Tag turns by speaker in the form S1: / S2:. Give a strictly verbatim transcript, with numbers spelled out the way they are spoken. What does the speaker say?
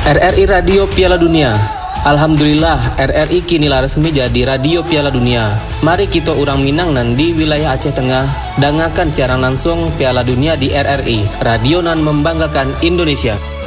S1: R R I Radio Piala Dunia. Alhamdulillah, R R I kini lah resmi jadi Radio Piala Dunia. Mari kita orang Minang nan di wilayah Aceh Tengah dengarkan siaran langsung Piala Dunia di R R I. Radio nan membanggakan Indonesia.